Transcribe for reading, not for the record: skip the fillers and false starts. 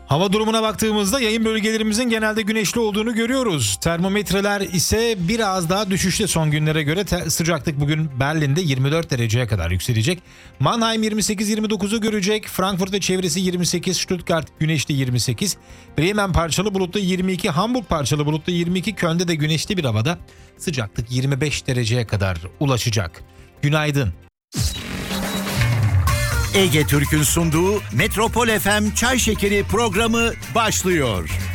Hava durumuna baktığımızda yayın bölgelerimizin genelde güneşli olduğunu görüyoruz. Termometreler ise biraz daha düşüşte son günlere göre. Sıcaklık bugün Berlin'de 24 dereceye kadar yükselecek. Mannheim 28-29'u görecek. Frankfurt ve çevresi 28, Stuttgart güneşli 28, Bremen parçalı bulutlu 22, Hamburg parçalı bulutlu 22, Köln'de de güneşli bir havada. Sıcaklık 25 dereceye kadar ulaşacak. Günaydın. Ege Türk'ün sunduğu Metropol FM Çay Şekeri programı başlıyor.